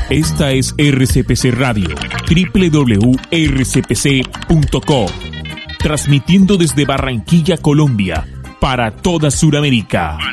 Esta es RCPC Radio, www.rcpc.co, transmitiendo desde Barranquilla, Colombia, para toda Sudamérica.